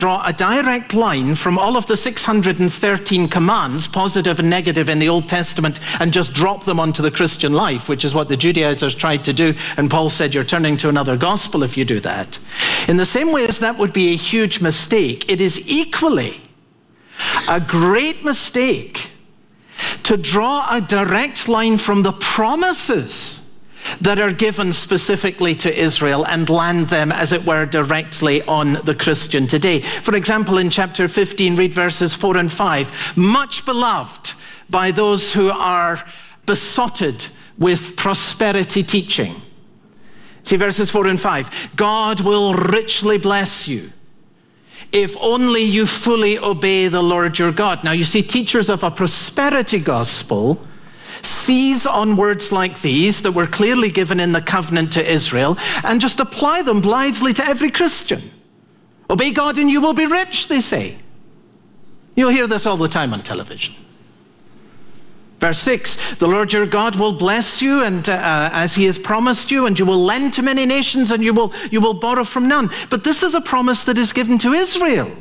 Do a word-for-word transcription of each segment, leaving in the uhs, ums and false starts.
draw a direct line from all of the six hundred thirteen commands, positive and negative, in the Old Testament, and just drop them onto the Christian life, which is what the Judaizers tried to do, and Paul said you're turning to another gospel if you do that. In the same way as that would be a huge mistake, it is equally a great mistake to draw a direct line from the promises that are given specifically to Israel and land them, as it were, directly on the Christian today. For example, in chapter fifteen, read verses four and five. Much beloved by those who are besotted with prosperity teaching. See verses four and five. God will richly bless you if only you fully obey the Lord your God. Now you see, teachers of a prosperity gospel seize on words like these that were clearly given in the covenant to Israel and just apply them blithely to every Christian. Obey God and you will be rich, they say. You'll hear this all the time on television. Verse six, the Lord your God will bless you, and uh, as he has promised you, and you will lend to many nations, and you will, you will borrow from none. But this is a promise that is given to Israel.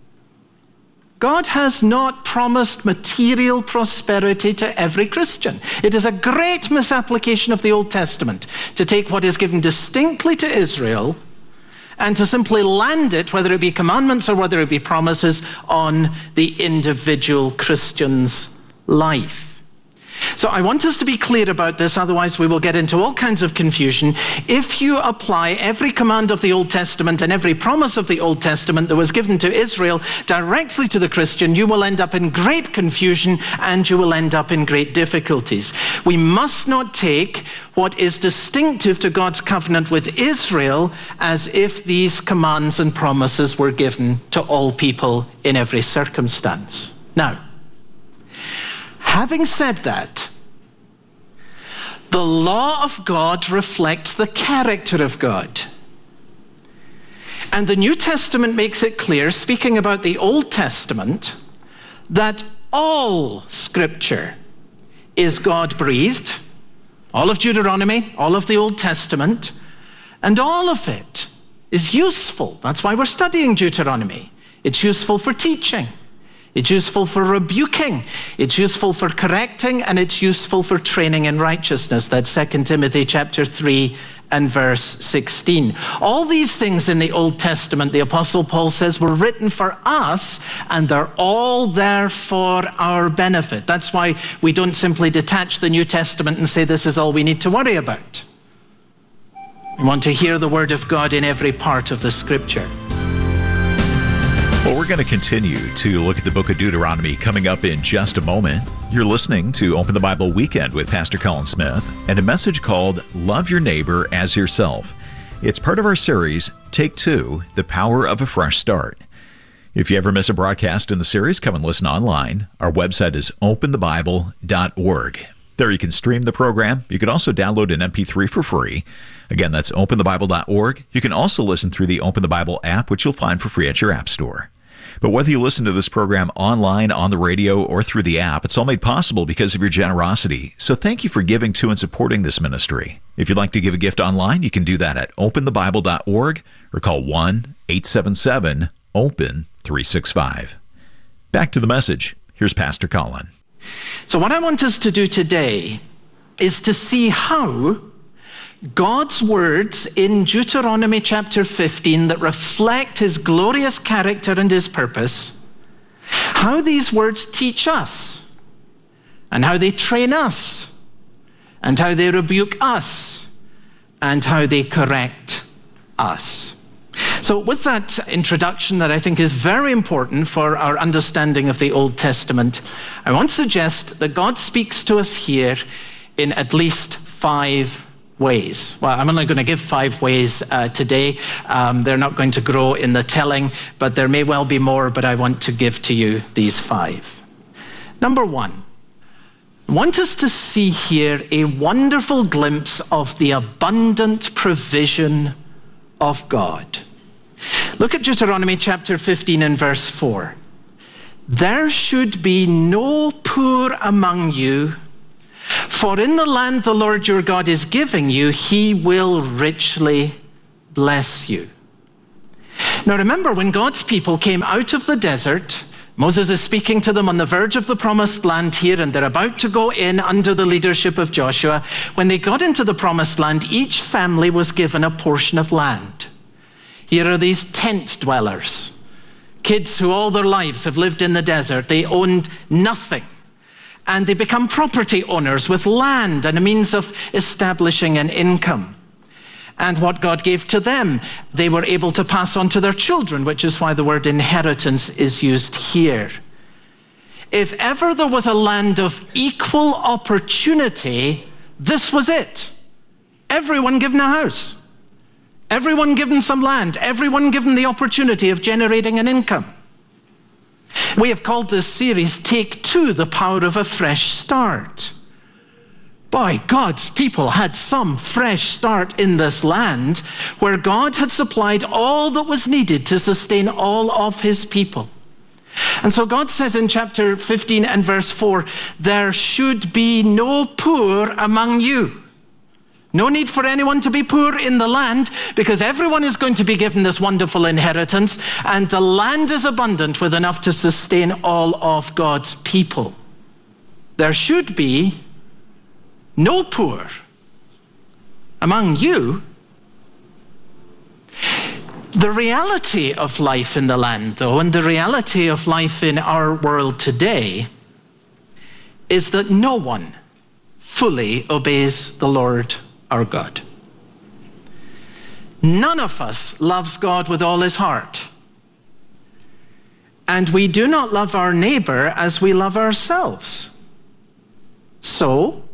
God has not promised material prosperity to every Christian. It is a great misapplication of the Old Testament to take what is given distinctly to Israel and to simply land it, whether it be commandments or whether it be promises, on the individual Christian's life. So I want us to be clear about this, otherwise we will get into all kinds of confusion. If you apply every command of the Old Testament and every promise of the Old Testament that was given to Israel directly to the Christian, you will end up in great confusion and you will end up in great difficulties. We must not take what is distinctive to God's covenant with Israel as if these commands and promises were given to all people in every circumstance. Now, having said that, the law of God reflects the character of God. And the New Testament makes it clear, speaking about the Old Testament, that all Scripture is God-breathed, all of Deuteronomy, all of the Old Testament, and all of it is useful. That's why we're studying Deuteronomy. It's useful for teaching. It's useful for rebuking, it's useful for correcting, and it's useful for training in righteousness. That's Second Timothy chapter three and verse sixteen. All these things in the Old Testament, the Apostle Paul says, were written for us, and they're all there for our benefit. That's why we don't simply detach the New Testament and say this is all we need to worry about. We want to hear the word of God in every part of the Scripture. Well, we're going to continue to look at the book of Deuteronomy coming up in just a moment. You're listening to Open the Bible Weekend with Pastor Colin Smith and a message called Love Your Neighbor as Yourself. It's part of our series, Take Two, The Power of a Fresh Start. If you ever miss a broadcast in the series, come and listen online. Our website is open the bible dot org. There you can stream the program. You can also download an M P three for free. Again, that's open the bible dot org. You can also listen through the Open the Bible app, which you'll find for free at your app store. But whether you listen to this program online, on the radio, or through the app, it's all made possible because of your generosity. So thank you for giving to and supporting this ministry. If you'd like to give a gift online, you can do that at open the bible dot org or call one eight seven seven open three six five. Back to the message. Here's Pastor Colin. So what I want us to do today is to see how God's words in Deuteronomy chapter fifteen that reflect his glorious character and his purpose, how these words teach us, and how they train us, and how they rebuke us, and how they correct us. So with that introduction that I think is very important for our understanding of the Old Testament, I want to suggest that God speaks to us here in at least five ways. Well, I'm only going to give five ways uh, today. Um, they're not going to grow in the telling, but there may well be more, but I want to give to you these five. Number one, I want us to see here a wonderful glimpse of the abundant provision of God. Look at Deuteronomy chapter fifteen and verse four. There should be no poor among you, for in the land the Lord your God is giving you, he will richly bless you. Now remember, when God's people came out of the desert, Moses is speaking to them on the verge of the promised land here, and they're about to go in under the leadership of Joshua. When they got into the promised land, each family was given a portion of land. Here are these tent dwellers, kids who all their lives have lived in the desert. They owned nothing, and they become property owners with land and a means of establishing an income. And what God gave to them, they were able to pass on to their children, which is why the word inheritance is used here. If ever there was a land of equal opportunity, this was it. Everyone given a house, everyone given some land, everyone given the opportunity of generating an income. We have called this series, Take Two, the Power of a Fresh Start. Boy, God's people had some fresh start in this land where God had supplied all that was needed to sustain all of his people. And so God says in chapter fifteen and verse four, there should be no poor among you. No need for anyone to be poor in the land, because everyone is going to be given this wonderful inheritance, and the land is abundant with enough to sustain all of God's people. There should be no poor among you. The reality of life in the land, though, and the reality of life in our world today, is that no one fully obeys the Lord our God. None of us loves God with all his heart. And we do not love our neighbor as we love ourselves. So,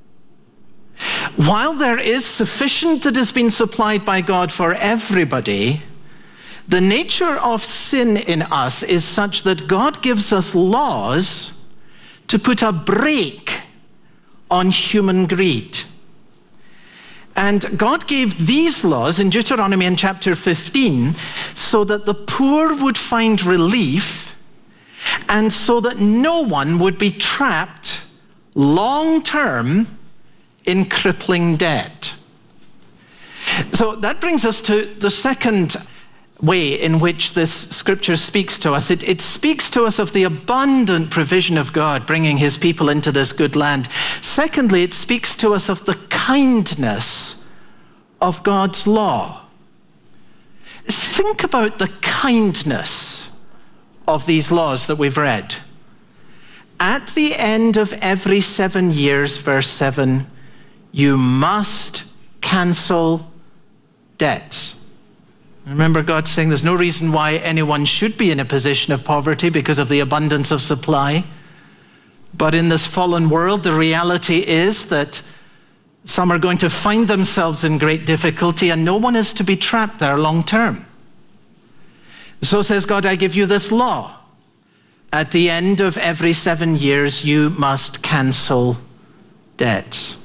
while there is sufficient that has been supplied by God for everybody, the nature of sin in us is such that God gives us laws to put a brake on human greed. And God gave these laws in Deuteronomy in chapter fifteen so that the poor would find relief and so that no one would be trapped long-term in crippling debt. So that brings us to the second way in which this scripture speaks to us. It, it speaks to us of the abundant provision of God bringing his people into this good land. Secondly, it speaks to us of the kindness of God's law. Think about the kindness of these laws that we've read. At the end of every seven years, verse seven, you must cancel debts. Remember God saying there's no reason why anyone should be in a position of poverty because of the abundance of supply. But in this fallen world, the reality is that some are going to find themselves in great difficulty, and no one is to be trapped there long term. So says God, I give you this law. At the end of every seven years, you must cancel debts.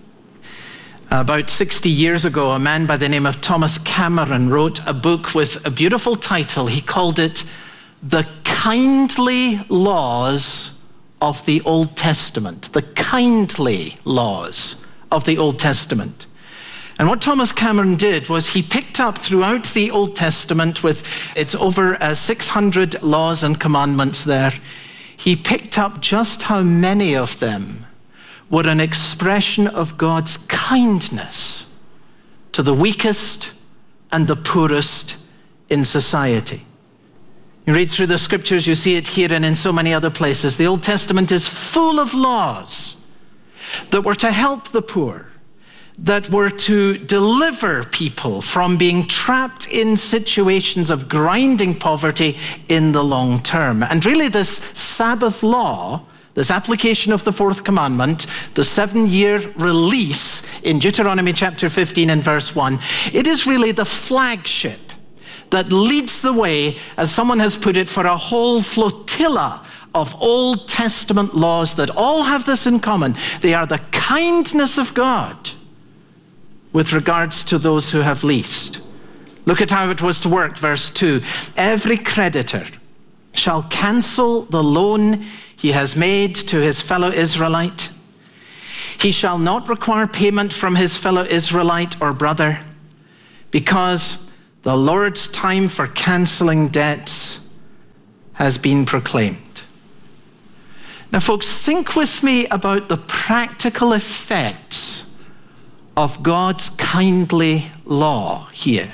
About sixty years ago, a man by the name of Thomas Cameron wrote a book with a beautiful title. He called it The Kindly Laws of the Old Testament. The Kindly Laws of the Old Testament. And what Thomas Cameron did was he picked up throughout the Old Testament, with its over uh, six hundred laws and commandments there, he picked up just how many of them were an expression of God's kindness to the weakest and the poorest in society. You read through the scriptures, you see it here and in so many other places. The Old Testament is full of laws that were to help the poor, that were to deliver people from being trapped in situations of grinding poverty in the long term. And really this Sabbath law, this application of the fourth commandment, the seven-year release in Deuteronomy chapter fifteen and verse one, it is really the flagship that leads the way, as someone has put it, for a whole flotilla of Old Testament laws that all have this in common. They are the kindness of God with regards to those who have least. Look at how it was to work, verse two. Every creditor shall cancel the loan he has made to his fellow Israelite. He shall not require payment from his fellow Israelite or brother, because The Lord's time for canceling debts has been proclaimed. Now, folks, think with me about the practical effects of God's kindly law here.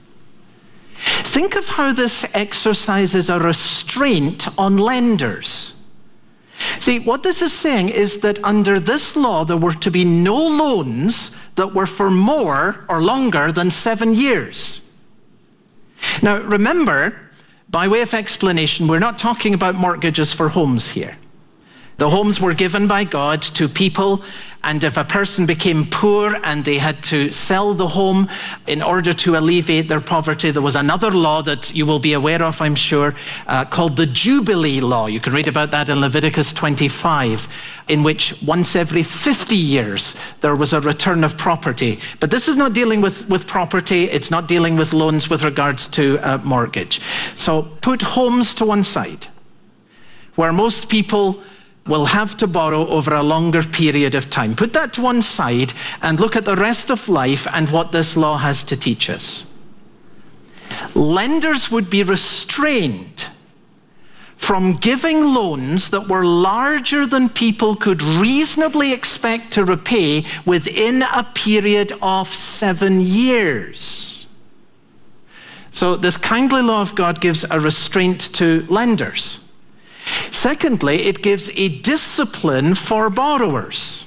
Think of how this exercises a restraint on lenders. See, what this is saying is that under this law, there were to be no loans that were for more or longer than seven years. Now, remember, by way of explanation, we're not talking about mortgages for homes here. The homes were given by God to people, and if a person became poor and they had to sell the home in order to alleviate their poverty, there was another law that you will be aware of, I'm sure, uh, called the Jubilee Law. You can read about that in Leviticus twenty-five, in which once every fifty years there was a return of property. But this is not dealing with, with property, it's not dealing with loans with regards to uh, mortgage. So put homes to one side, where most people will have to borrow over a longer period of time. Put that to one side and look at the rest of life and what this law has to teach us. Lenders would be restrained from giving loans that were larger than people could reasonably expect to repay within a period of seven years. So this kindly law of God gives a restraint to lenders. Secondly, it gives a discipline for borrowers.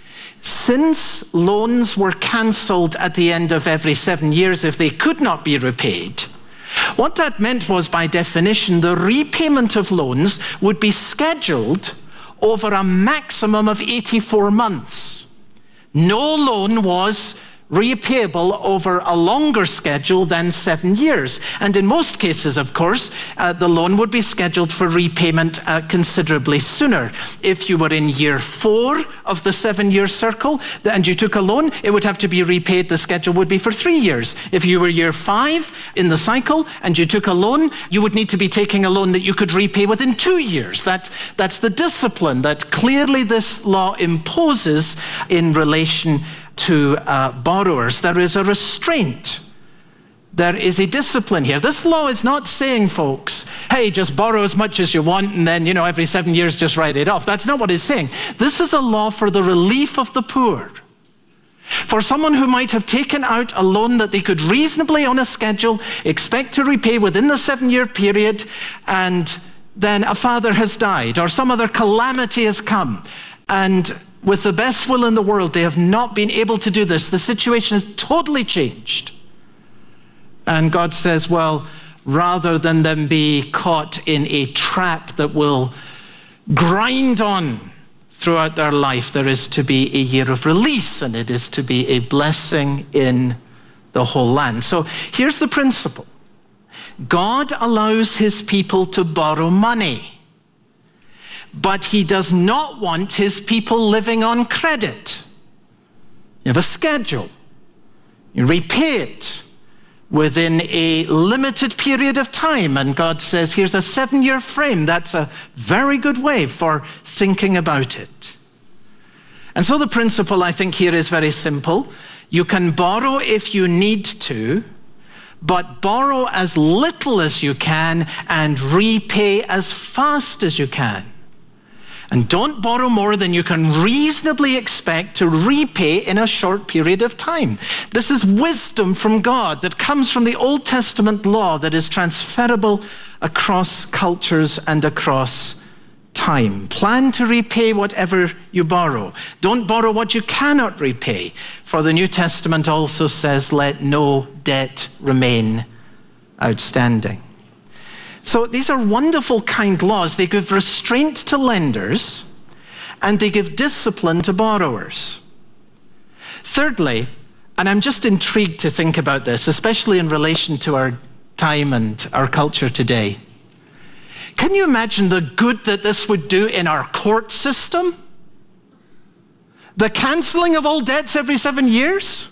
Since loans were cancelled at the end of every seven years if they could not be repaid, what that meant was, by definition, the repayment of loans would be scheduled over a maximum of eighty-four months. No loan was repayable over a longer schedule than seven years. And in most cases, of course, uh, the loan would be scheduled for repayment uh, considerably sooner. If you were in year four of the seven-year circle and you took a loan, it would have to be repaid. The schedule would be for three years. If you were year five in the cycle and you took a loan, you would need to be taking a loan that you could repay within two years. That, that's the discipline that clearly this law imposes in relation to uh, borrowers. There is a restraint. There is a discipline here. This law is not saying, folks, hey, just borrow as much as you want and then, you know, every seven years just write it off. That's not what it's saying. This is a law for the relief of the poor. For someone who might have taken out a loan that they could reasonably, on a schedule, expect to repay within the seven-year period, and then a father has died or some other calamity has come, and with the best will in the world, they have not been able to do this. The situation has totally changed. And God says, well, rather than them be caught in a trap that will grind on throughout their life, there is to be a year of release, and it is to be a blessing in the whole land. So here's the principle. God allows his people to borrow money, but he does not want his people living on credit. You have a schedule. You repay it within a limited period of time. And God says, here's a seven-year frame. That's a very good way for thinking about it. And so the principle, I think, here is very simple. You can borrow if you need to, but borrow as little as you can and repay as fast as you can. And don't borrow more than you can reasonably expect to repay in a short period of time. This is wisdom from God that comes from the Old Testament law that is transferable across cultures and across time. Plan to repay whatever you borrow. Don't borrow what you cannot repay. For the New Testament also says, let no debt remain outstanding. So these are wonderful, kind laws. They give restraint to lenders, and they give discipline to borrowers. Thirdly, and I'm just intrigued to think about this, especially in relation to our time and our culture today. Can you imagine the good that this would do in our court system? The canceling of all debts every seven years?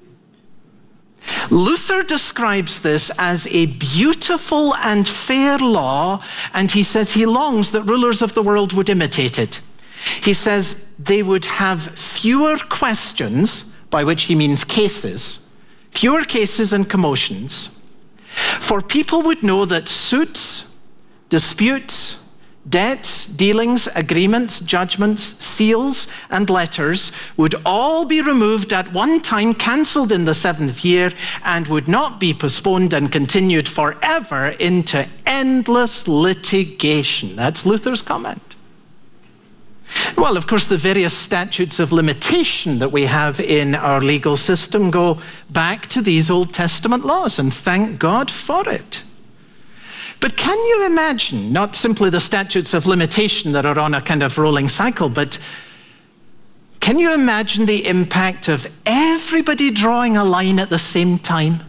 Luther describes this as a beautiful and fair law, and he says he longs that rulers of the world would imitate it. He says they would have fewer questions, by which he means cases, fewer cases and commotions, For people would know that suits, disputes, debts, dealings, agreements, judgments, seals, and letters would all be removed at one time, cancelled in the seventh year, and would not be postponed and continued forever into endless litigation. That's Luther's comment. Well, of course, the various statutes of limitation that we have in our legal system go back to these Old Testament laws, and thank God for it. But can you imagine, not simply the statutes of limitation that are on a kind of rolling cycle, but can you imagine the impact of everybody drawing a line at the same time?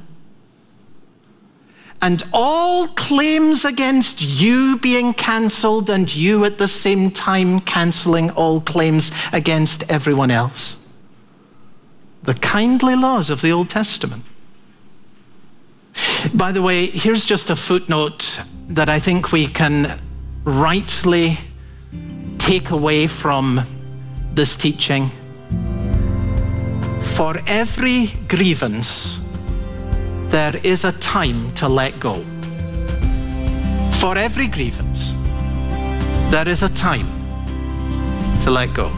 And all claims against you being cancelled, and you at the same time cancelling all claims against everyone else? The kindly laws of the Old Testament. By the way, here's just a footnote that I think we can rightly take away from this teaching. For every grievance, there is a time to let go. For every grievance, there is a time to let go.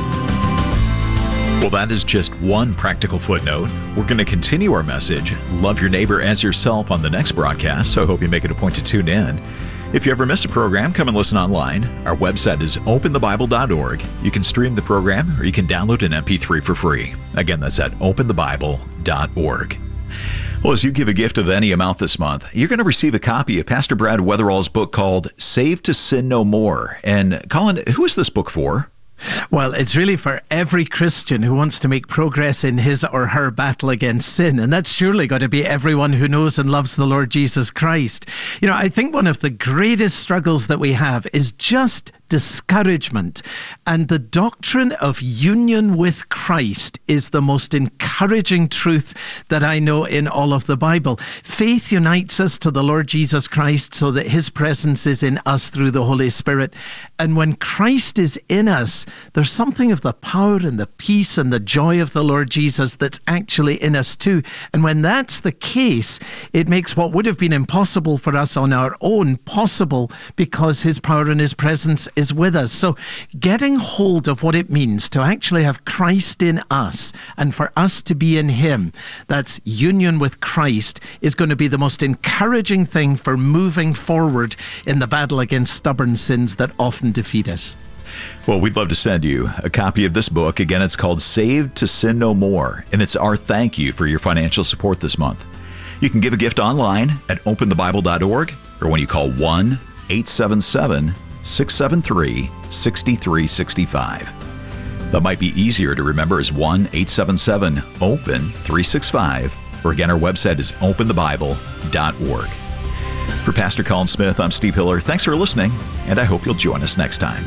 Well, that is just one practical footnote. We're going to continue our message, love your neighbor as yourself, on the next broadcast, so I hope you make it a point to tune in. If you ever miss a program, come and listen online. Our website is open the bible dot org. You can stream the program, or you can download an M P three for free. Again, that's at open the bible dot org. Well, as you give a gift of any amount this month, you're going to receive a copy of Pastor Brad Weatherall's book called Saved to Sin No More. And Colin, who is this book for? Well, it's really for every Christian who wants to make progress in his or her battle against sin. And that's surely got to be everyone who knows and loves the Lord Jesus Christ. You know, I think one of the greatest struggles that we have is just discouragement. And the doctrine of union with Christ is the most encouraging truth that I know in all of the Bible. Faith unites us to the Lord Jesus Christ so that his presence is in us through the Holy Spirit. And when Christ is in us, there's something of the power and the peace and the joy of the Lord Jesus that's actually in us too. And when that's the case, it makes what would have been impossible for us on our own possible, because his power and his presence is with us. So getting hold of what it means to actually have Christ in us and for us to be in him, that's union with Christ, is going to be the most encouraging thing for moving forward in the battle against stubborn sins that often defeat us. Well, we'd love to send you a copy of this book. Again, it's called Saved to Sin No More, and it's our thank you for your financial support this month. You can give a gift online at open the bible dot org, or when you call one eight seven seven, six seven three, six three six five. That might be easier to remember as one eight seven seven, open three six five, or again, our website is open the bible dot org. For Pastor Colin Smith, I'm Steve Hiller. Thanks for listening, and I hope you'll join us next time.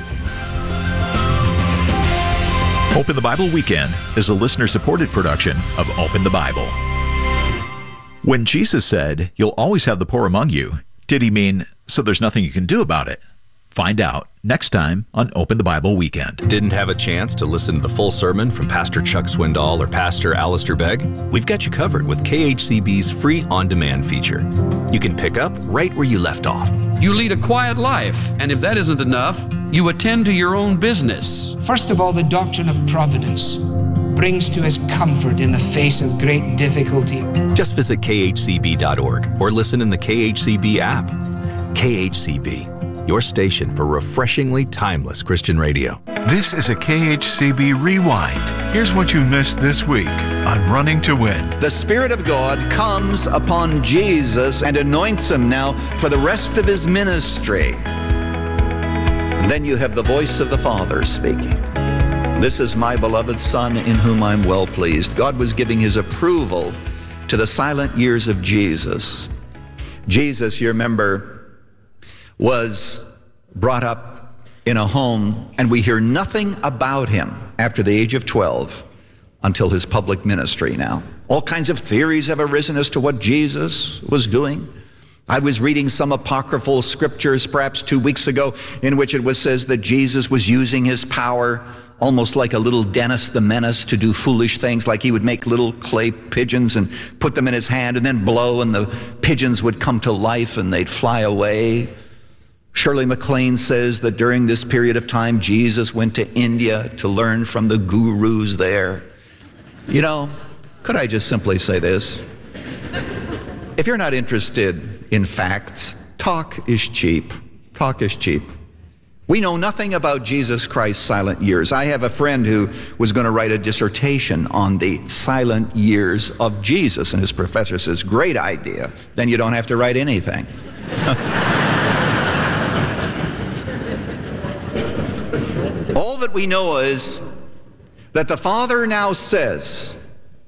Open the Bible Weekend is a listener-supported production of Open the Bible. When Jesus said, "You'll always have the poor among you," did he mean, so there's nothing you can do about it? Find out next time on Open the Bible Weekend. Didn't have a chance to listen to the full sermon from Pastor Chuck Swindoll or Pastor Alistair Begg? We've got you covered with K H C B's free on-demand feature. You can pick up right where you left off. You lead a quiet life, and if that isn't enough, you attend to your own business. First of all, the doctrine of providence brings to us comfort in the face of great difficulty. Just visit K H C B dot org or listen in the K H C B app. K H C B, your station for refreshingly timeless Christian radio. This is a K H C B Rewind. Here's what you missed this week on Running to Win. The Spirit of God comes upon Jesus and anoints him now for the rest of his ministry. And then you have the voice of the Father speaking. This is my beloved Son in whom I'm well pleased. God was giving his approval to the silent years of Jesus. Jesus, you remember, was brought up in a home, and we hear nothing about him after the age of twelve until his public ministry now. All kinds of theories have arisen as to what Jesus was doing. I was reading some apocryphal scriptures perhaps two weeks ago in which it was says that Jesus was using his power almost like a little Dennis the Menace to do foolish things, like he would make little clay pigeons and put them in his hand and then blow, and the pigeons would come to life and they'd fly away. Shirley MacLaine says that during this period of time, Jesus went to India to learn from the gurus there. You know, could I just simply say this? If you're not interested in facts, talk is cheap. Talk is cheap. We know nothing about Jesus Christ's silent years. I have a friend who was going to write a dissertation on the silent years of Jesus, and his professor says, great idea. Then you don't have to write anything. All that we know is that the Father now says,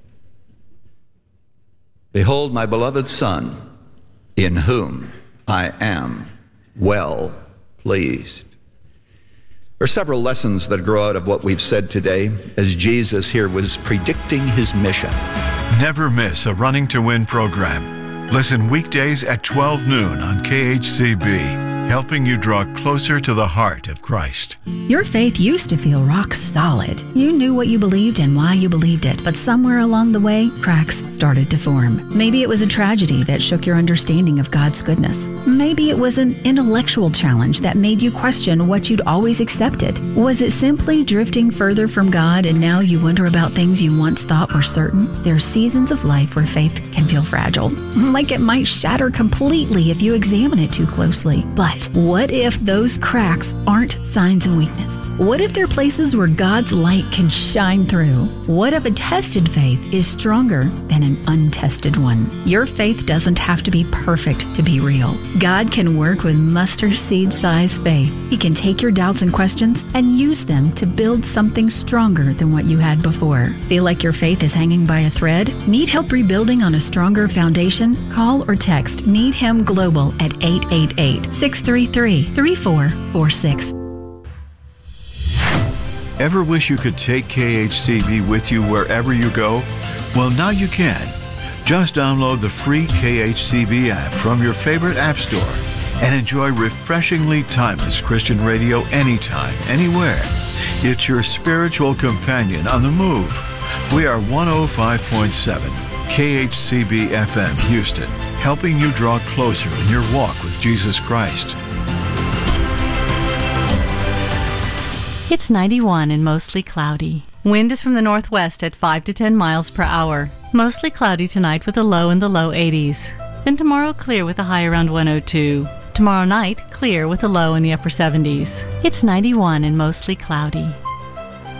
behold my beloved Son, in whom I am well pleased. There are several lessons that grow out of what we've said today as Jesus here was predicting his mission. Never miss a Running to Win program. Listen weekdays at twelve noon on K H C B, helping you draw closer to the heart of Christ. Your faith used to feel rock solid. You knew what you believed and why you believed it, but somewhere along the way, cracks started to form. Maybe it was a tragedy that shook your understanding of God's goodness. Maybe it was an intellectual challenge that made you question what you'd always accepted. Was it simply drifting further from God and now you wonder about things you once thought were certain? There are seasons of life where faith can feel fragile, like it might shatter completely if you examine it too closely. But what if those cracks aren't signs of weakness? What if they're places where God's light can shine through? What if a tested faith is stronger than an untested one? Your faith doesn't have to be perfect to be real. God can work with mustard seed sized faith. He can take your doubts and questions and use them to build something stronger than what you had before. Feel like your faith is hanging by a thread? Need help rebuilding on a stronger foundation? Call or text Need Him Global at eight eight eight, six three three, three four four six. Ever wish you could take K H C B with you wherever you go? Well, now you can. Just download the free K H C B app from your favorite app store and enjoy refreshingly timeless Christian radio anytime, anywhere. It's your spiritual companion on the move. We are one oh five point seven K H C B F M Houston, helping you draw closer in your walk with Jesus Christ. It's ninety-one and mostly cloudy. Wind is from the northwest at five to ten miles per hour. Mostly cloudy tonight with a low in the low eighties. Then tomorrow clear with a high around one oh two. Tomorrow night clear with a low in the upper seventies. It's ninety-one and mostly cloudy.